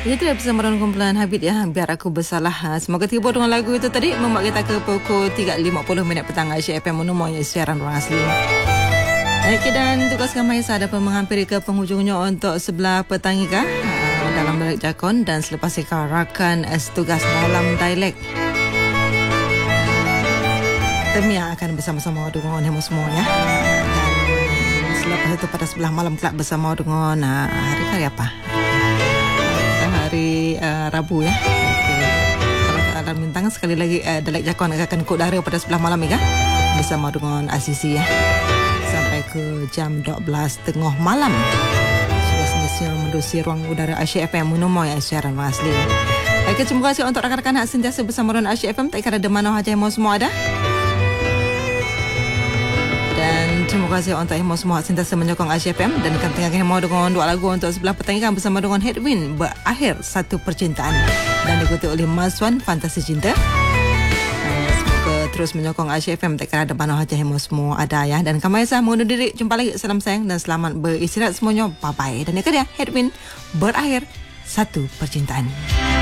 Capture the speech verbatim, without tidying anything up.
Ya, tidak bersama dengan kumpulan Habib ya. Biar aku bersalah. Semoga tiba dengan lagu itu tadi membuat kita ke pukul tiga lima puluh minit petang Asia F M menemunya siaran ruang asli. Baik, dan tugas kami saya dapat menghampiri ke penghujungnya untuk sebelah petang ini ha, dalam dialek Jakon, dan selepas kita rakan tugas dalam dialek Temia akan bersama-sama dengan hemo semua ya. Dan selepas itu pada sebelah malam kelak bersama dengan ha, hari hari apa? Hari uh, Rabu ya. Okay. Kalau tak ada bintang sekali lagi uh, Dialek Jakon akan kod dara pada sebelah malam ni kan, bersama dengan Asisi ya, sampai ke jam dua belas tengah malam. Sudah semestinya mendusi ruang udara Asia F M menomor ya siaran asli. Okay, terima kasih untuk rakan-rakan yang sentiasa bersama dengan Asia F M. Tak kira ada mana saja yang semua ada. Dan terima kasih untuk yang semua sentiasa menyokong Asia F M. Dan kami tengah mau dengan dua lagu untuk sebelah pertandingan bersama dengan Headwind Berakhir Satu Percintaan, dan diikuti oleh Maswan Fantasi Cinta. Semoga terus menyokong Asia F M. Tak kira ada mana saja yang semua ada ya. Dan kami saya mengundur diri. Jumpa lagi. Salam sayang dan selamat beristirahat semuanya. Bye bye. Dan ini dia Headwind Berakhir Satu Percintaan.